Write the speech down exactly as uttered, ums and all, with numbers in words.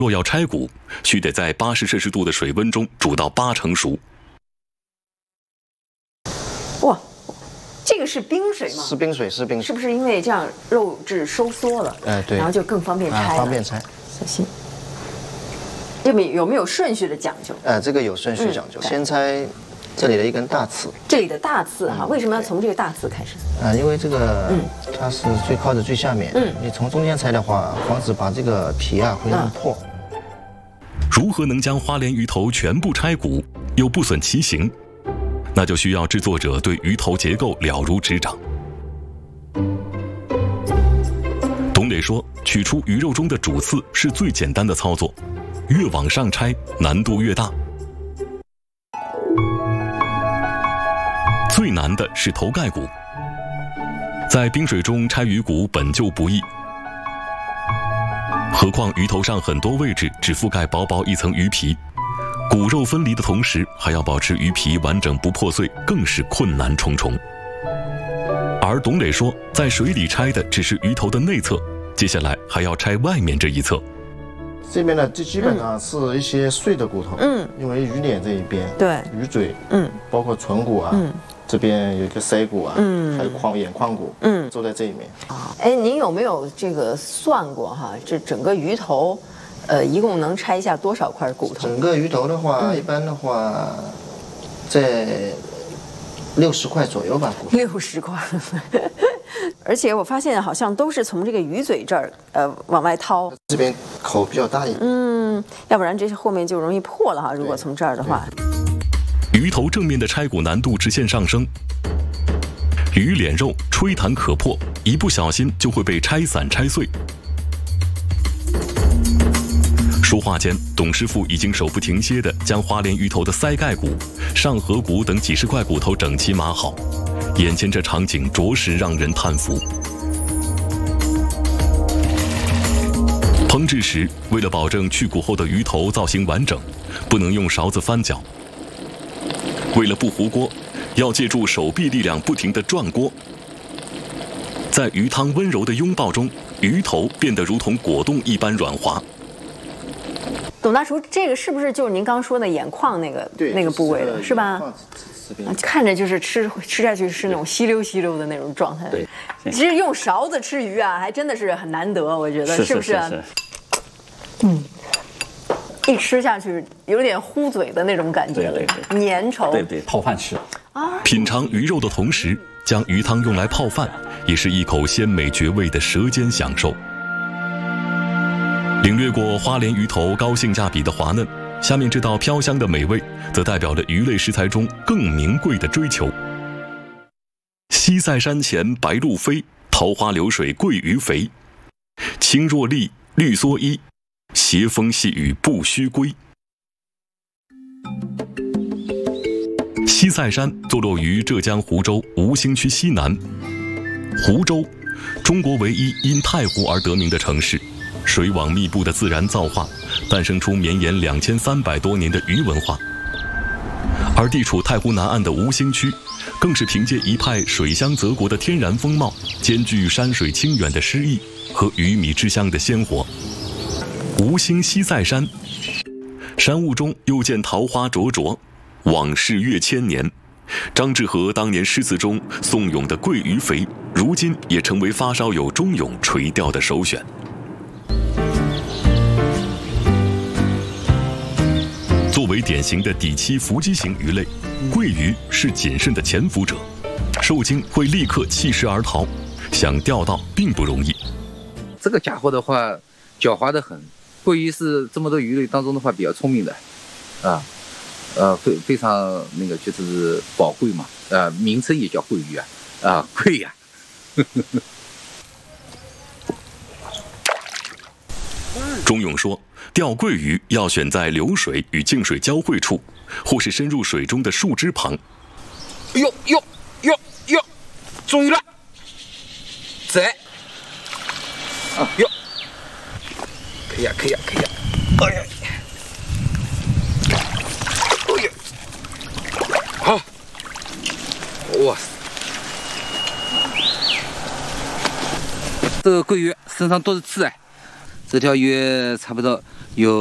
若要拆骨，需得在八十摄氏度的水温中煮到八成熟。 哇，这个是冰水吗？ 是冰水，是冰水。 是不是因为这样肉质收缩了？ 哎，对， 然后就更方便拆了、 啊，方便拆。 小心。这里有没有顺序的讲究？ 呃，这个有顺序讲究，嗯、先拆这里的一根大刺。 这里的大刺哈，嗯、为什么要从这个大刺开始？ 啊、呃，因为这个，嗯，它是最靠着最下面。 嗯， 你从中间拆的话，防止把这个皮啊会弄破。 嗯、如何能将花鲢鱼头全部拆骨，又不损其形？那就需要制作者对鱼头结构了如指掌。董磊说，取出鱼肉中的主刺是最简单的操作，越往上拆难度越大。最难的是头盖骨，在冰水中拆鱼骨本就不易，何况鱼头上很多位置只覆盖薄薄一层鱼皮。骨肉分离的同时，还要保持鱼皮完整不破碎，更是困难重重。而董磊说，在水里拆的只是鱼头的内侧，接下来还要拆外面这一侧。 这边呢，就基本上是一些碎的骨头，嗯，因为鱼脸这一边， 对， 鱼嘴，嗯，包括唇骨啊，嗯，这边有一个腮骨啊，嗯，还有眶眼眶骨，嗯，都在这里面。 啊，哎，您有没有这个算过哈？这整个鱼头？呃，一共能拆下多少块骨头？ 整个鱼头的话，嗯、一般的话，在六十块左右吧。 六十块，而且我发现好像都是从这个鱼嘴这儿呃往外掏。 这边口比较大一点。 嗯，要不然这后面就容易破了哈。如果从这儿的话， 鱼头正面的拆骨难度直线上升，鱼脸肉吹弹可破，一不小心就会被拆散拆碎。说话间，董师傅已经手不停歇地将花鲢鱼头的腮盖骨、上颌骨等几十块骨头整齐码好，眼前这场景着实让人叹服。烹制时，为了保证去骨后的鱼头造型完整，不能用勺子翻搅。为了不糊锅，要借助手臂力量不停地转锅。在鱼汤温柔的拥抱中，鱼头变得如同果冻一般软滑。 董大厨，这个是不是就是您刚说的眼眶那个那个部位的，是吧？看着就是吃吃下去是那种稀溜稀溜的那种状态。 对， 其实用勺子吃鱼啊，还真的是很难得，我觉得是不是？ 是是是。 嗯，一吃下去有点糊嘴的那种感觉， 对对对， 粘稠。 对对，泡饭吃。 啊， 品尝鱼肉的同时，将鱼汤用来泡饭，也是一口鲜美绝味的舌尖享受。领略过花鲢鱼头高性价比的滑嫩，下面这道飘香的美味，则代表了鱼类食材中更名贵的追求。西塞山前白鹭飞，桃花流水鳜鱼肥。青箬笠，绿蓑衣，斜风细雨不须归。西塞山坐落于浙江湖州吴兴区西南。湖州，中国唯一因太湖而得名的城市。水网密布的自然造化，诞生出绵延两千三百多年的鱼文化。而地处太湖南岸的吴兴区，更是凭借一派水乡泽国的天然风貌，兼具山水清远的诗意和鱼米之乡的鲜活。吴兴西塞山，山雾中又见桃花灼灼，往事越千年。张志和当年诗词中颂咏的鳜鱼肥，如今也成为发烧友钟咏垂钓的首选。作为典型的底栖伏击型鱼类，鳜鱼是谨慎的潜伏者，受惊会立刻弃食而逃，想钓到并不容易。 这个家伙的话，狡猾得很。鳜鱼是这么多鱼类当中的话比较聪明的，啊，呃，非非常那个就是宝贵嘛，呃，名称也叫鳜鱼啊，啊，鳜呀、啊。 钟咏说，钓鳜鱼要选在流水与静水交汇处，或是深入水中的树枝旁。 哟哟哟哟，终于了，在，啊哟，可以呀、啊，可以呀、啊，可以呀、啊，哎呀，哎呀，好，哇塞，这个鳜鱼身上都是刺哎。这条鱼差不多有